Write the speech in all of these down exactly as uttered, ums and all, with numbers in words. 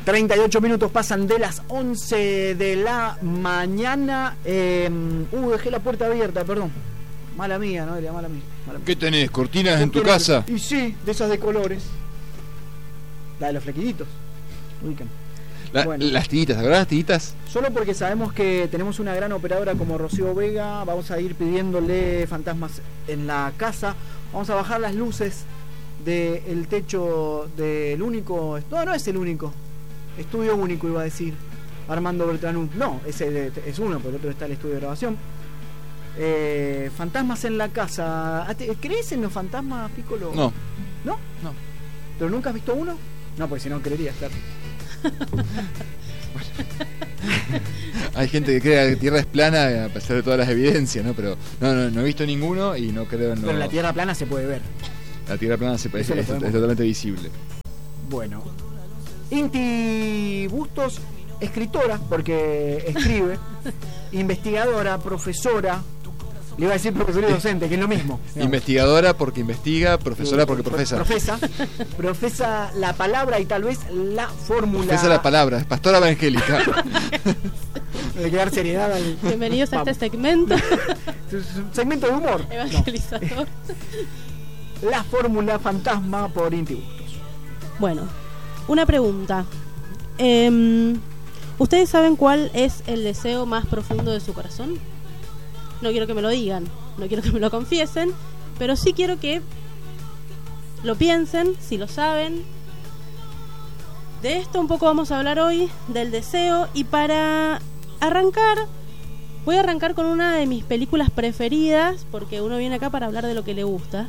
treinta y ocho minutos pasan de las once de la mañana. Eh, uh, dejé la puerta abierta, perdón. Mala mía, ¿no? Mala mía, mala mía. ¿Qué tenés? ¿Cortinas en tu casa? Y sí, de esas de colores. La de los flequiditos. Ubican. La, bueno, las tiritas, ¿verdad? Las tiritas. Solo porque sabemos que tenemos una gran operadora como Rocío Vega, vamos a ir pidiéndole fantasmas en la casa. Vamos a bajar las luces del techo del único. No, no es el único. Estudio único, iba a decir Armando Beltranú. No, ese es uno, por el otro está el estudio de grabación. Eh, fantasmas en la casa. ¿Crees en los fantasmas, Piccolo? No. ¿No? No. ¿Pero nunca has visto uno? No, porque si no creerías, claro. Hay gente que cree que la Tierra es plana a pesar de todas las evidencias, ¿no? Pero no, no, no he visto ninguno y no creo en lo... Pero la Tierra plana se puede ver. La Tierra plana se puede, es, es, es totalmente visible. Bueno, Inti Bustos, escritora, porque escribe, investigadora, profesora. Le iba a decir profesora y docente, que es lo mismo. No. Investigadora porque investiga, profesora porque profesa. Profesa, profesa la palabra y tal vez la fórmula. Profesa la palabra, es pastora evangélica. De quedar seriedad al... Bienvenidos Vamos. a este segmento. Segmento de humor. Evangelizador. No. La fórmula fantasma por Inti Bustos. Bueno, una pregunta. Eh, ¿Ustedes saben cuál es el deseo más profundo de su corazón? No quiero que me lo digan, no quiero que me lo confiesen, pero sí quiero que lo piensen, si lo saben. De esto un poco vamos a hablar hoy, del deseo, y para arrancar, voy a arrancar con una de mis películas preferidas, porque uno viene acá para hablar de lo que le gusta,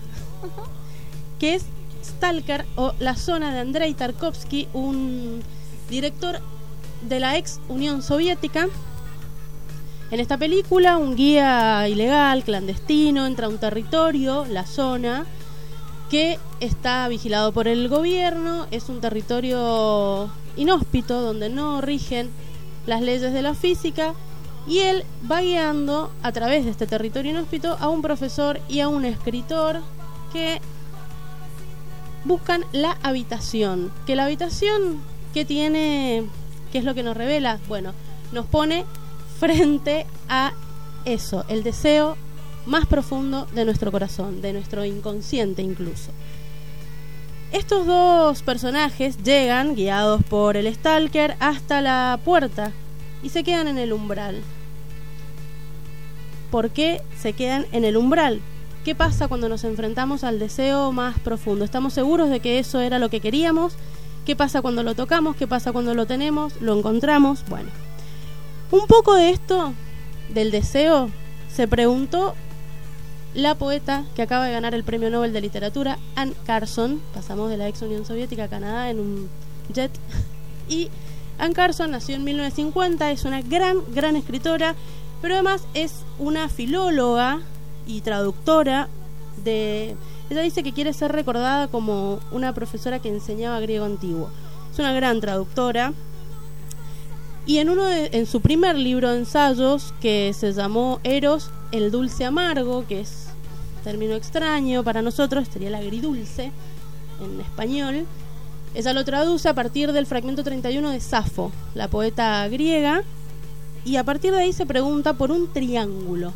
que es Stalker o La Zona de Andrei Tarkovsky, un director de la ex Unión Soviética. En esta película, un guía ilegal, clandestino, entra a un territorio, la zona, que está vigilado por el gobierno. Es un territorio inhóspito, donde no rigen las leyes de la física, y él va guiando a través de este territorio inhóspito a un profesor y a un escritor que buscan la habitación. Que la habitación que tiene, ¿qué es lo que nos revela? Bueno, nos pone frente a eso, el deseo más profundo de nuestro corazón, de nuestro inconsciente incluso. Estos dos personajes llegan, guiados por el Stalker, hasta la puerta y se quedan en el umbral. ¿Por qué se quedan en el umbral? ¿Qué pasa cuando nos enfrentamos al deseo más profundo? ¿Estamos seguros de que eso era lo que queríamos? ¿Qué pasa cuando lo tocamos? ¿Qué pasa cuando lo tenemos? ¿Lo encontramos? Bueno, un poco de esto, del deseo, se preguntó la poeta que acaba de ganar el Premio Nobel de Literatura, Anne Carson. Pasamos de la ex Unión Soviética a Canadá en un jet. Y Anne Carson nació en mil novecientos cincuenta, es una gran, gran escritora, pero además es una filóloga y traductora de... Ella dice que quiere ser recordada como una profesora que enseñaba griego antiguo. Es una gran traductora. Y en uno de, en su primer libro de ensayos, que se llamó Eros, el dulce amargo, que es término extraño para nosotros, sería el agridulce en español, ella lo traduce a partir del fragmento treinta y uno de Safo, la poeta griega, y a partir de ahí se pregunta por un triángulo.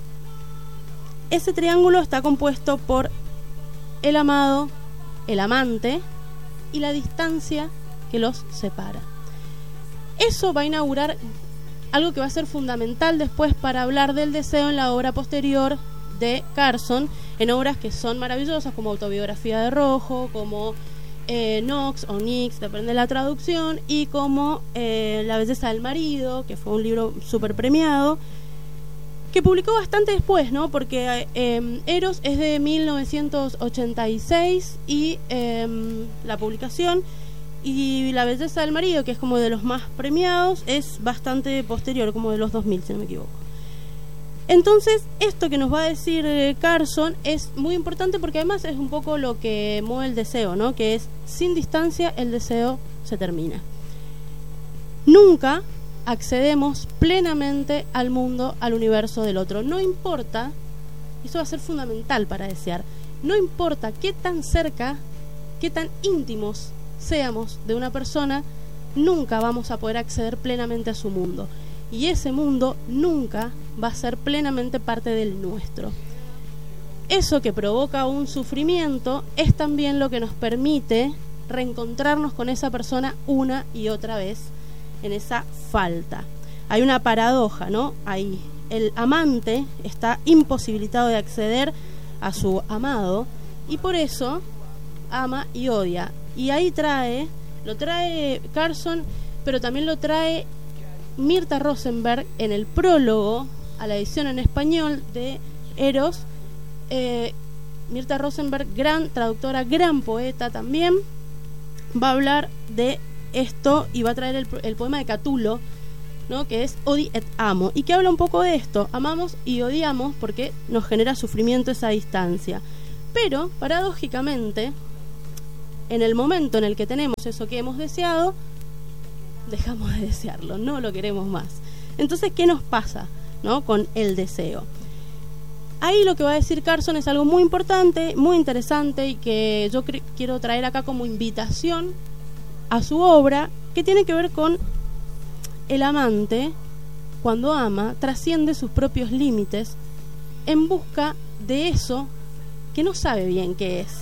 Ese triángulo está compuesto por el amado, el amante y la distancia que los separa. Eso va a inaugurar algo que va a ser fundamental después para hablar del deseo en la obra posterior de Carson, en obras que son maravillosas como Autobiografía de Rojo, como eh, Nox o Nix, depende de la traducción, y como eh, La belleza del marido, que fue un libro súper premiado, que publicó bastante después, ¿no? Porque eh, Eros es de mil novecientos ochenta y seis y eh, la publicación, y La belleza del marido, que es como de los más premiados, es bastante posterior, como de los dos mil, si no me equivoco. Entonces, esto que nos va a decir eh, Carson es muy importante, porque además es un poco lo que mueve el deseo, ¿no? Que es, sin distancia el deseo se termina. Nunca accedemos plenamente al mundo, al universo del otro. No importa, eso va a ser fundamental para desear, no importa qué tan cerca, qué tan íntimos seamos de una persona, nunca vamos a poder acceder plenamente a su mundo. Y ese mundo nunca va a ser plenamente parte del nuestro. Eso que provoca un sufrimiento es también lo que nos permite reencontrarnos con esa persona una y otra vez en esa falta. Hay una paradoja, ¿no? Ahí el amante está imposibilitado de acceder a su amado y por eso ama y odia. Y ahí trae, lo trae Carson, pero también lo trae Mirta Rosenberg en el prólogo a la edición en español de Eros. eh, Mirta Rosenberg, gran traductora, gran poeta también, va a hablar de esto y va a traer el, el poema de Catulo, ¿no? Que es Odi et Amo, y que habla un poco de esto: amamos y odiamos porque nos genera sufrimiento esa distancia. Pero, paradójicamente, en el momento en el que tenemos eso que hemos deseado, dejamos de desearlo, no lo queremos más. Entonces, ¿qué nos pasa, ¿no? Con el deseo? Ahí lo que va a decir Carson es algo muy importante, muy interesante, y que yo cre- quiero traer acá como invitación a su obra, que tiene que ver con el amante, cuando ama, trasciende sus propios límites en busca de eso que no sabe bien qué es.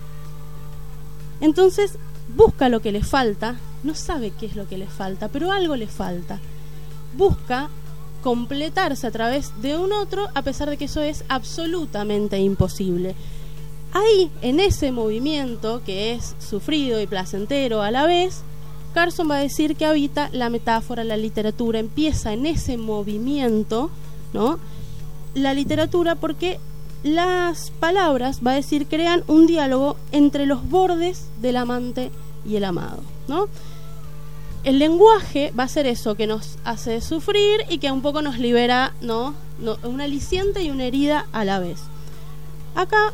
Entonces busca lo que le falta, no sabe qué es lo que le falta, pero algo le falta. Busca completarse a través de un otro, a pesar de que eso es absolutamente imposible. Ahí, en ese movimiento que es sufrido y placentero a la vez, Carson va a decir que habita la metáfora, la literatura. Empieza en ese movimiento, ¿no? La literatura, porque las palabras, va a decir, crean un diálogo entre los bordes del amante y el amado, ¿no? El lenguaje va a ser eso que nos hace sufrir y que un poco nos libera, ¿no? No, una aliciente y una herida a la vez. Acá,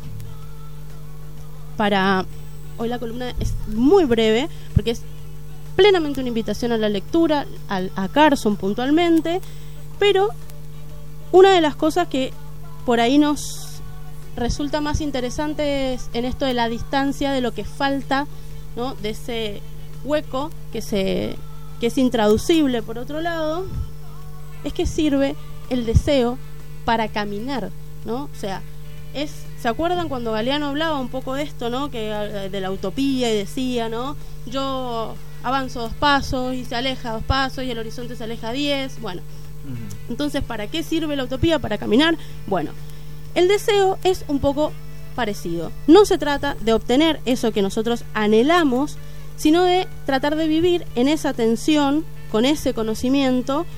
para hoy la columna es muy breve, porque es plenamente una invitación a la lectura, a, a Carson puntualmente, pero una de las cosas que por ahí nos resulta más interesante es en esto de la distancia, de lo que falta, ¿no? De ese hueco que se que es intraducible por otro lado, es que sirve el deseo para caminar, ¿no? O sea, es, ¿se acuerdan cuando Galeano hablaba un poco de esto, ¿no? Que de la utopía, y decía, ¿no? Yo avanzo dos pasos y se aleja dos pasos y el horizonte se aleja diez. Bueno, uh-huh. Entonces, ¿para qué sirve la utopía? Para caminar. Bueno, el deseo es un poco parecido. No se trata de obtener eso que nosotros anhelamos, sino de tratar de vivir en esa tensión, con ese conocimiento,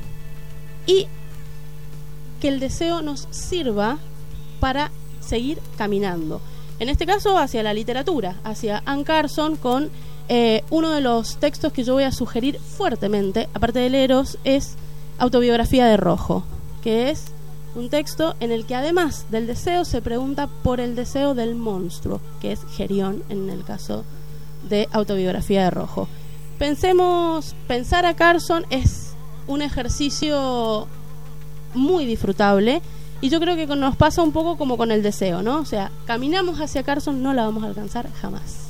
y que el deseo nos sirva para seguir caminando. En este caso, hacia la literatura, hacia Anne Carson, con eh, uno de los textos que yo voy a sugerir fuertemente, aparte de Eros, es Autobiografía de Rojo, que es un texto en el que, además del deseo, se pregunta por el deseo del monstruo, que es Gerión en el caso de Autobiografía de Rojo. Pensemos, pensar a Carson es un ejercicio muy disfrutable, y yo creo que nos pasa un poco como con el deseo, ¿no? O sea, caminamos hacia Carson, no la vamos a alcanzar jamás.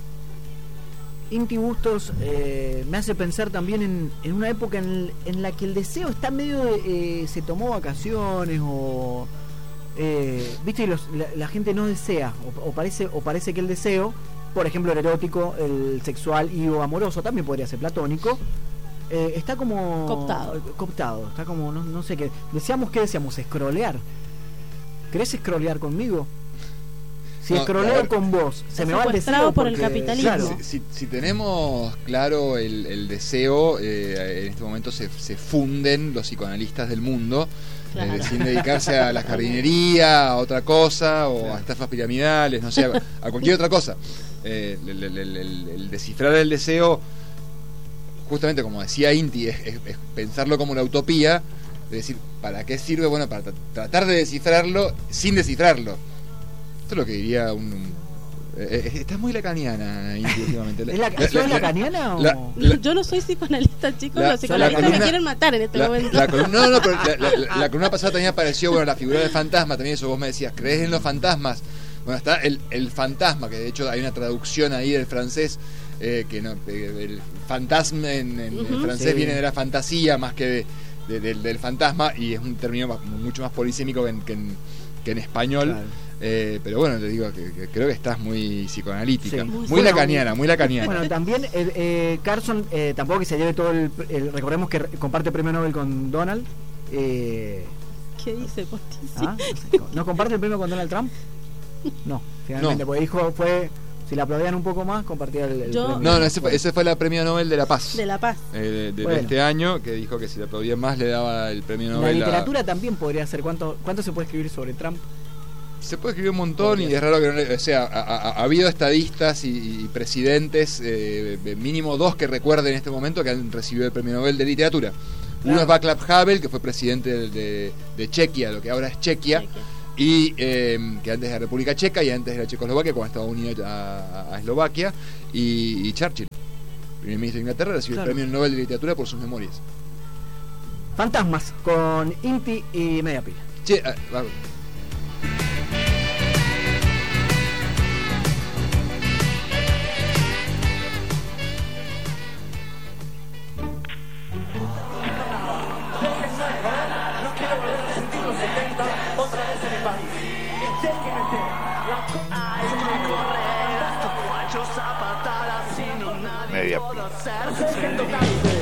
Inti Bustos eh, me hace pensar también en, en una época en, en la que el deseo está medio de, eh, se tomó vacaciones o eh, viste, los, la, la gente no desea o, o parece o parece que el deseo, por ejemplo, el erótico, el sexual y o amoroso, también podría ser platónico, eh, está como cooptado. cooptado, está como, no, no sé qué. Deseamos, ¿qué deseamos? Scrollear. ¿Querés scrollear conmigo? Si no, scrolleo con vos, se está me va el secuestrado deseo por porque, el capitalismo. Claro. Si, si, si tenemos claro el, el deseo, eh, en este momento se, se funden los psicoanalistas del mundo. Claro. Eh, sin dedicarse a la jardinería, a otra cosa, o claro. a estafas piramidales, no sé, a, a cualquier otra cosa. Eh, el, el, el, el, el descifrar el deseo, justamente como decía Inti, es, es, es pensarlo como una utopía, de decir, ¿para qué sirve? Bueno, para tra- tratar de descifrarlo sin descifrarlo. Esto es lo que diría un... un eh, estás muy lacaniana, Inti, últimamente. ¿Es la, ¿Sos la, lacaniana o...? La, la, yo no soy psicoanalista, chicos, la, los psicoanalistas columna, me quieren matar en este la, momento. La columna, no, no, pero la, la, la, la columna pasada también apareció, bueno, la figura del fantasma, también eso vos me decías, ¿crees en los fantasmas? Bueno, está el, el fantasma, que de hecho hay una traducción ahí del francés, eh, que no, eh, el fantasma en, en, uh-huh. en francés sí. viene de la fantasía más que de, de, de, del fantasma, y es un término más, mucho más polisémico que en, que en, que en español. Claro. Eh, pero bueno, te digo que, que creo que estás muy psicoanalítica, sí. muy, muy bueno, lacaniana, muy lacaniana. Bueno, también eh, eh, Carson, eh, tampoco que se lleve todo el, el... Recordemos que comparte premio Nobel con Donald. Eh, ¿Qué dice Postici? ¿Ah? ¿No comparte el premio con Donald Trump? No, finalmente, no. Porque dijo, fue... Si la aplaudían un poco más, compartía el, el Yo, premio. No, no, ese fue, ese fue el premio Nobel de la Paz. De la Paz. Eh, de, de, bueno. de este año, que dijo que si la aplaudían más le daba el premio Nobel. La literatura a... también podría ser. ¿Cuánto, ¿Cuánto se puede escribir sobre Trump? Se puede escribir un montón y es raro que no le, o sea, ha, ha, ha habido estadistas y, y presidentes, eh, mínimo dos que recuerden en este momento que han recibido el premio Nobel de literatura. Claro. Uno es Václav Havel, que fue presidente de, de, de Chequia, lo que ahora es Chequia, Chequia. y eh, que antes de la República Checa y antes de la Checoslovaquia, cuando estaba unido a, a Eslovaquia, y, y Churchill, primer ministro de Inglaterra, recibió claro. el premio Nobel de literatura por sus memorias. Fantasmas con Inti y Media Pila. Che, ah, vamos. Media Pila.